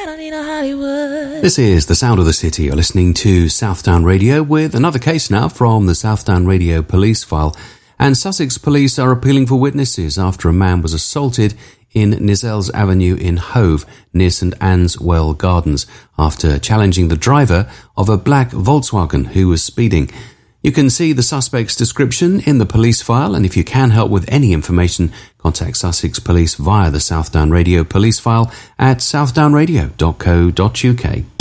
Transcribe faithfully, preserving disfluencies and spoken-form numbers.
This is The Sound of the City. You're listening to Southdown Radio with another case now from the Southdown Radio police file. And Sussex police are appealing for witnesses after a man was assaulted in Nizelles Avenue in Hove, near St Anne's Well Gardens, after challenging the driver of a black Volkswagen who was speeding. You can see the suspect's description in the police file, and if you can help with any information, contact Sussex Police via the Southdown Radio police file at southdown radio dot co dot uk.